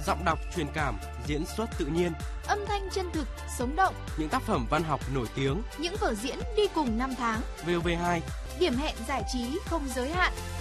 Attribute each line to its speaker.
Speaker 1: Giọng đọc truyền cảm, diễn xuất tự nhiên,
Speaker 2: âm thanh chân thực, sống động.
Speaker 1: Những tác phẩm văn học nổi tiếng,
Speaker 2: những vở diễn đi cùng năm tháng.
Speaker 1: VOV2,
Speaker 2: điểm hẹn giải trí không giới hạn.